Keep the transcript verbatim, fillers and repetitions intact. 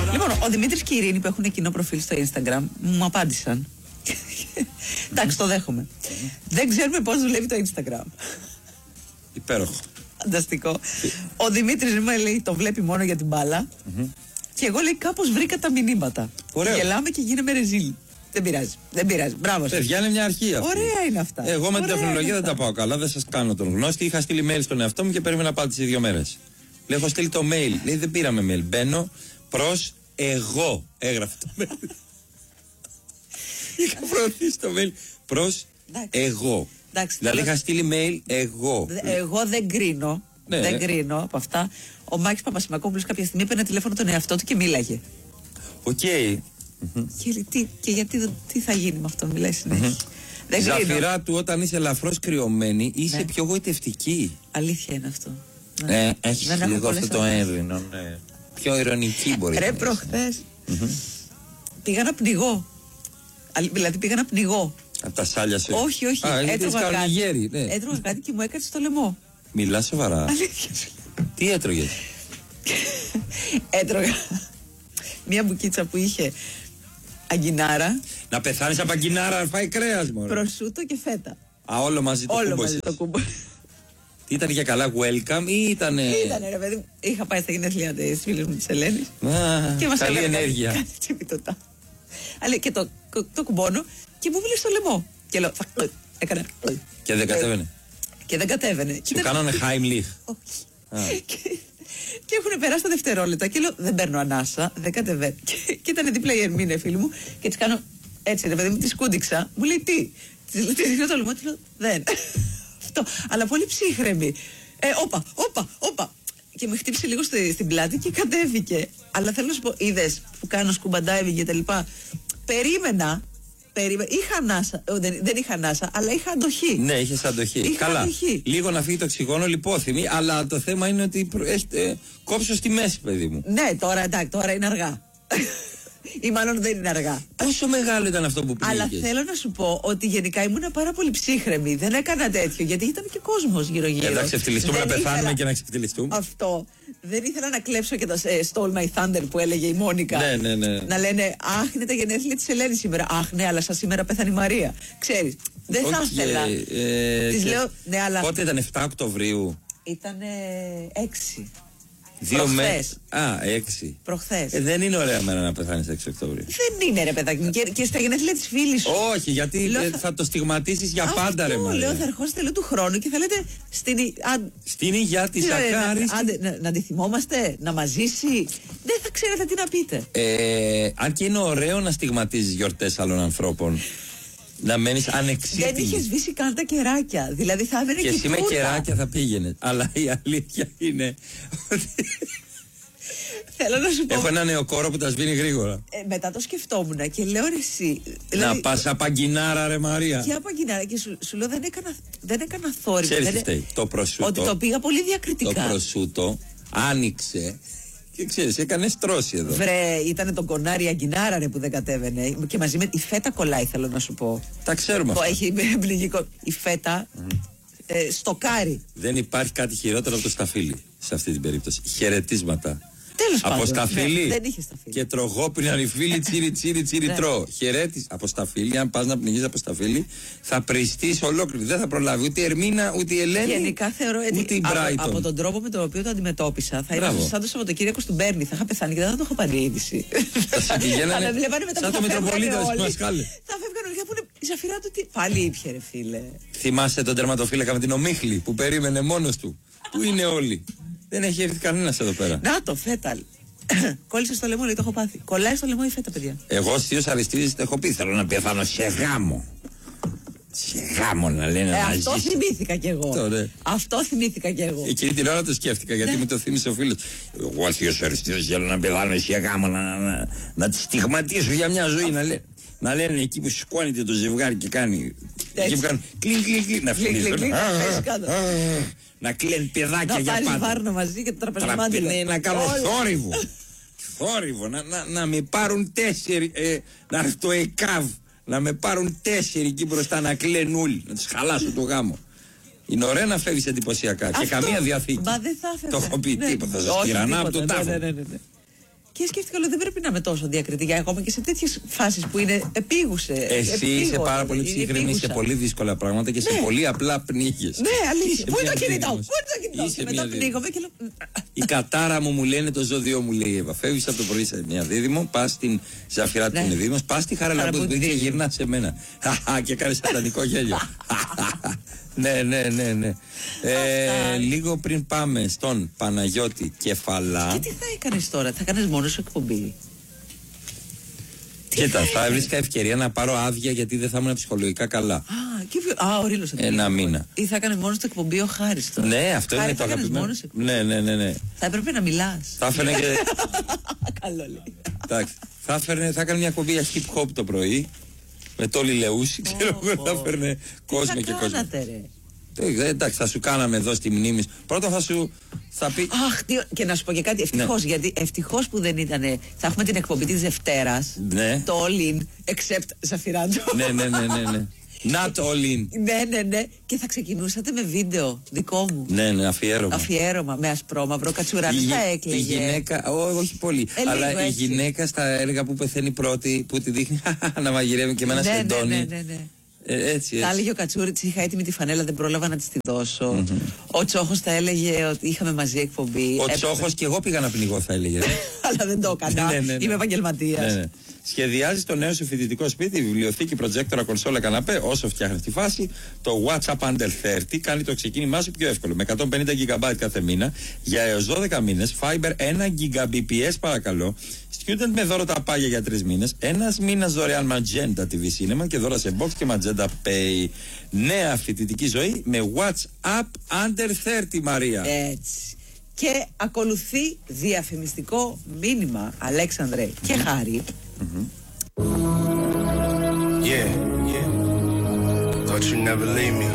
Λοιπόν, ο Δημήτρης και η Ειρήνη που έχουν κοινό προφίλ στο Instagram μου απάντησαν. Εντάξει, το δέχομαι. Δεν ξέρουμε πώς δουλεύει το Instagram. Υπέροχο. Φανταστικό. Ο Δημήτρης μου λέει το βλέπει μόνο για την μπάλα. Και εγώ λέει κάπως βρήκα τα μηνύματα. Ωραίο. Γελάμε και γίναμε ρεζίλ. Δεν πειράζει. Δεν πειράζει. Μπράβο. Παιδιά, είναι μια αρχή αυτή. Ωραία είναι αυτά. Εγώ με την Ωραία τεχνολογία δεν αυτά. τα πάω καλά. Δεν σας κάνω τον γνώστη. Είχα στείλει mail στον εαυτό μου και περίμενα απάντηση δύο μέρες. Λέω, έχω στείλει το mail. Λέει, δεν πήραμε mail. Μπαίνω προς εγώ. Έγραφε το mail. Είχα προωθήσει το mail προς εγώ. Εντάξει, δηλαδή τώρα... είχα στείλει mail εγώ. Εγώ δεν κρίνω. Ναι. Δεν κρίνω από αυτά. Ο Μάκης Παπασημακόπουλος κάποια στιγμή έπαιρνε τηλέφωνο τον εαυτό του και μίλαγε. Οκ. Okay. Και, τι, και γιατί τι θα γίνει με αυτό, μιλάει συνέχεια. Η ζαφυρά του όταν είσαι ελαφρώς κρυωμένη είσαι ναι. πιο γοητευτική. Αλήθεια είναι αυτό. Ναι. Ε, έχεις δεν λίγο αυτό το ένδυνο. Ναι. Πιο ηρωνική μπορεί. Ρε προχθές mm-hmm. πήγα να πνιγώ. Δηλαδή πήγα να πνιγώ. Από τα σάλια σου. Όχι, όχι. Α, έτρωγα, κάτι, γέρι, ναι. έτρωγα κάτι και μου έκατσε στο λαιμό. Μιλά σοβαρά. Αλήθεια. Τι έτρωγες? Έτρωγα μια μπουκίτσα που είχε αγκινάρα. Να πεθάνεις από αγκινάρα, φάει κρέας μόνο. Προσούτο και φέτα. Α, όλο μαζί το όλο κούμποσες. Μαζί το κούμπο. Τι ήταν για καλά welcome ή ήτανε... Ήτανε ρε παιδί, είχα πάει στα γενέθλια της φίλης μου της Ελένης. Α, μας καλή ενέργεια. Κάτι τσιπιτωτά. Αλλά και το, το κουμπώνω και μου βίλε στο λαιμό. Και λέω, έκανα. Και δεν κατέβαινε. Και δεν κατέβαινε. Σου κάνανε Heimlich. Όχι. Και έχουν περάσει τα δευτερόλεπτα και λέω δεν παίρνω ανάσα, δεν κατεβαίνω. Και, και ήταν δίπλα η Ερμήνε φίλη μου και τη κάνω έτσι ρε παιδί μου, τη σκούντιξα. Μου λέει τι, τη δίνω το λαιμό, τη λέω δεν. Αυτό, αλλά πολύ ψύχρεμη. Ε, όπα, όπα, όπα. Και με χτύπησε λίγο στη, στην πλάτη και κατέβηκε. Αλλά θέλω να σου πω, είδες που κάνω σκουμπαντάιβι και τα λοιπά. Περίμενα. Περίμενα. Είχα ανάσα. Δεν, δεν είχα ανάσα, αλλά είχα αντοχή. Ναι, είχες αντοχή. Είχα Καλά. Αντοχή. Λίγο να φύγει το οξυγόνο, λιπόθυμη, αλλά το θέμα είναι ότι έχετε κόψω στη μέση, παιδί μου. Ναι, τώρα εντάξει, τώρα είναι αργά. Ή μάλλον δεν είναι αργά. Πόσο μεγάλο ήταν αυτό που πήγες? Αλλά θέλω να σου πω ότι γενικά ήμουν πάρα πολύ ψύχρεμη. Δεν έκανα τέτοιο γιατί ήταν και κόσμος γύρω-γύρω. Ε, να ξεφτυλιστούμε, να πεθάνουμε ήθελα... και να ξεφτυλιστούμε. Αυτό. Δεν ήθελα να κλέψω και το ε, Stole My Thunder που έλεγε η Μόνικα. Ναι, ναι, ναι. Να λένε αχ, είναι τα γενέθλια της Ελένης σήμερα. Αχ, ναι, αλλά σας σήμερα πέθανε η Μαρία. Ξέρεις. Δεν okay, θα ήθελα. Ε, Της λέω, ναι, αλλά. Πότε ήταν, εφτά Οκτωβρίου? Ήταν έξι. Δύο μέρες. Α, έξι. Προχθές. Ε, δεν είναι ωραία μέρα να πεθάνεις έξι Οκτωβρίου. Δεν είναι ρε παιδάκι. Και, και στα γενέθλια της φίλης σου. Όχι, γιατί λέω, θα... θα το στιγματίσεις για αυτό, πάντα ρε Μαρία. Λέω, θα ερχόσαστε λέω του χρόνου και θα λέτε στην, α... στην υγειά της Ακάρης. Να, να, να τη θυμόμαστε, να μας ζήσει. Δεν θα ξέρετε τι να πείτε. Ε, αν και είναι ωραίο να στιγματίζεις γιορτές άλλων ανθρώπων. Να μένεις ανεξίτηλη. Δεν είχε σβήσει καν τα κεράκια. Δηλαδή θα έβαινε και, και εσύ με κεράκια θα πήγαινε. Αλλά η αλήθεια είναι ότι. Θέλω να σου πω. Έχω ένα νεοκόρο που τα σβήνει γρήγορα. Ε, μετά το σκεφτόμουν και λέω ρε εσύ. Δηλαδή, να πας από αγκινάρα ρε Μαρία. Και από αγκινάρα και σου, σου λέω δεν έκανα, δεν έκανα θόρυβο. Ξέρεις τι φταίει? Το προσούτο. Ότι το πήγα πολύ διακριτικά. Το προσούτο άνοιξε. Και ξέρεις, έκανε στρώση εδώ. Βρε, ήταν το κονάρι αγκινάρα ρε που δεν κατέβαινε. Και μαζί με η φέτα κολλάει, θέλω να σου πω. Τα ξέρουμε αυτό. αυτά. Έχει πληγικό. Η φέτα mm. ε, στοκάρει. Δεν υπάρχει κάτι χειρότερο από το σταφύλι σε αυτή την περίπτωση. Χαιρετίσματα. Τέλος από πάντων. σταφύλι. Ναι, δεν είχε σταφύλι. Και τρογόπιναν οι φίλοι, τσίρι, τσίρι, τσίρι, τρώω. Χαιρέτης από σταφύλι. Αν πας να πνιγείς από σταφύλι, θα πριστείς ολόκληρη. Δεν θα προλάβει ούτε η Ερμήνα, ούτε η Ελένη. Γενικά θεωρώ έτσι. Ούτε η από, από τον τρόπο με τον οποίο το αντιμετώπισα, θα ήμουν σαν το Σαββατοκύριακο του Μπέρνι. Θα είχα πεθάνει και δεν θα το είχα πάρει είδηση. Θα πηγαίνανε σαν το Μητροπολίτα του Μασκάλε. Θα φεύγαν όλοι που είναι η Ζαφυρά του. Τι... Πάλι ήπια, ρε φίλε. Θυμάσαι τον τερματοφύλακα με την ομίχλη που περίμενε μόνος του. Πού είναι όλοι? Δεν έχει έρθει κανένας εδώ πέρα. Να το, φέτα. Κόλλησε στο λαιμό, λέει το έχω πάθει. Κολλάει στο λαιμό η φέτα, παιδιά. Εγώ στου Αριστίδης το έχω πει. Θέλω να πεθάνω σε γάμο. Σε γάμο να λένε. Ε, να αυτό ζήσει. θυμήθηκα κι εγώ. Τώρα. Αυτό θυμήθηκα κι εγώ. Εκείνη την ώρα το σκέφτηκα γιατί ναι. μου το θύμισε ο φίλος. Εγώ στου Αριστίδης θέλω να πεθάνω σε γάμο. Να, να, να τη στιγματίσω για μια ζωή. Να, λέ, να λένε εκεί που σηκώνεται το ζευγάρι και κάνει. Εκεί που κάνουν κλιν κλιν κλιν. Να φυλίσουν. Να κλαίνουν παιδάκια για πάντα. Να πάρεις βάρνα μαζί και το τραπεζομάντιλο. Ναι, να κάνω θόρυβο. Θόρυβο. Να, να, να με πάρουν τέσσερι. Ε, να έρθει το ΕΚΑΒ. Να με πάρουν τέσσερι εκεί μπροστά να κλαίνουν όλοι. Να τους χαλάσω το γάμο. Είναι ωραία να φεύγεις εντυπωσιακά. Και καμία διαθήκη. Μα δεν θα φεύγα. Το έχω πει τίποτα. Θα σας τυραννά από τον τάφο. Και σκέφτηκα, λέω, δεν πρέπει να είμαι τόσο διακριτική ακόμα και σε τέτοιες φάσεις που είναι επίγουσε. Εσύ είσαι πάρα πολύ ψύχρεμη σε πολύ δύσκολα πράγματα και σε ναι. πολύ απλά πνίγες. Ναι, αλήθεια. Πού είναι το κινητό, πού είναι το κινητό. Και μετά πνίγομαι και λέω. Η κατάρα μου μου λένε το ζώδιό μου, λέει η Εύα. Φεύγεις από το πρωί σε μια δίδυμο, πας στην Ζαφυρά που είναι δίδυμος, πας στη Χαραλαμπούδη και γυρνάς σε μένα. Και κάνεις σατανικό γέλιο. Ναι, ναι, ναι, ναι. Ε, λίγο πριν πάμε στον Παναγιώτη Κεφαλά. Και τι θα έκανες τώρα, θα κάνεις μόνος σου εκπομπή? Κοίτα, θα έβρισκα ευκαιρία να πάρω άδεια γιατί δεν θα ήμουν ψυχολογικά καλά. Α, και, α ο Ρήλος. Ένα μήνα. Ή θα έκανε μόνος του εκπομπή ο Χάρης τώρα. Ναι, αυτό Χάρη, είναι το αγαπημένο. Ναι, ναι, ναι, ναι. Θα έπρεπε να μιλάς. Θα έφερνε και. Καλό λέει. Εντάξει. Θα έφερνε, θα έκανε μια εκπομπή για hip hop το πρωί. Με το Λιλεούση, ξέρω εγώ, θα έφερνε κόσμο και κόσμο. Ε, εντάξει, θα σου κάναμε εδώ στη μνήμη. Πρώτα θα σου θα πει. Αχ, και να σου πω και κάτι. Ευτυχώς, ναι. Γιατί ευτυχώς που δεν ήταν. Θα έχουμε την εκπομπή της Δευτέρας. Ναι. Το all in, except Ζαφυράντζο. Ναι, ναι, ναι, ναι, ναι. Not all in. Ναι, ναι, ναι. Και θα ξεκινούσατε με βίντεο δικό μου. Ναι, ναι, αφιέρωμα. Αφιέρωμα με ασπρόμαυρο κατσουράνι. Θα έκλαιγε. Η γυναίκα, ό, όχι πολύ. Ε, αλλά η γυναίκα στα έργα που πεθαίνει πρώτη, που τη δείχνει να μαγειρεύει και με ένα ναι, σεντόνι. Ναι, ναι, ναι, ναι. Ε, έτσι, έτσι. Θα έλεγε ο Κατσούρης, είχα έτοιμη τη φανέλα, δεν πρόλαβα να της τη δώσω. Mm-hmm. Ο Τσόχος θα έλεγε ότι είχαμε μαζί εκπομπή. Ο Έπρεπε... Τσόχος και εγώ πήγα να πνιγώ, θα έλεγε. Αλλά δεν το έκανα. ναι, ναι, ναι. Είμαι επαγγελματίας. Ναι, ναι. Σχεδιάζει το νέο σου φοιτητικό σπίτι, βιβλιοθήκη, προτζέκτορα, κονσόλα, καναπέ. Όσο φτιάχνει τη φάση, το WhatsApp Under τριάντα κάνει το ξεκίνημά σου πιο εύκολο. Με εκατόν πενήντα γιγαμπάιτ κάθε μήνα για έως δώδεκα μήνες. Fiber ένα γιγαμπιτ παρακαλώ. Student με δώρο τα πάγια για τρεις μήνες. Ένας μήνας δωρεάν Magenta τι βι Cinema και δώρα σε Box και Magenta Pay. Νέα φοιτητική ζωή με WhatsApp Under τριάντα, Μαρία. Έτσι. Και ακολουθεί διαφημιστικό μήνυμα, Αλέξανδρε mm-hmm. και Χάρη. Mm-hmm. Yeah, yeah. Thought you'd never leave me.